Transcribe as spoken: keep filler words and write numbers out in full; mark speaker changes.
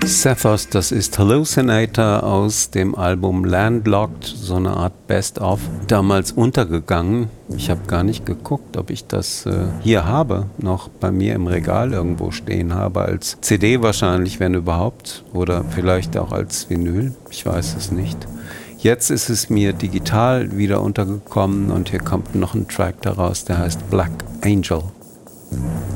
Speaker 1: Sethos, das ist Hallucinator aus dem Album Landlocked, so eine Art Best-of, damals untergegangen. Ich habe gar nicht geguckt, ob ich das äh, hier habe, noch bei mir im Regal irgendwo stehen habe, als C D wahrscheinlich, wenn überhaupt, oder vielleicht auch als Vinyl, ich weiß es nicht. Jetzt ist es mir digital wieder untergekommen und hier kommt noch ein Track daraus, der heißt Black Angel.